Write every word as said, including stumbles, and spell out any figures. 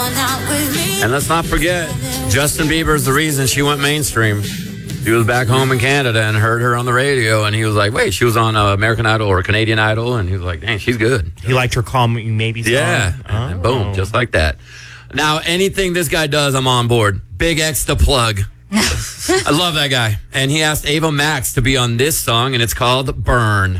And let's not forget, Justin Bieber's the reason she went mainstream. He was back home in Canada and heard her on the radio, and he was like, wait, she was on uh, American Idol or Canadian Idol, and he was like, dang, she's good. He liked her Call Me Maybe song. Yeah, oh. and boom, just like that. Now, anything this guy does, I'm on board. Big X the plug. I love that guy. And he asked Ava Max to be on this song, and it's called Burn.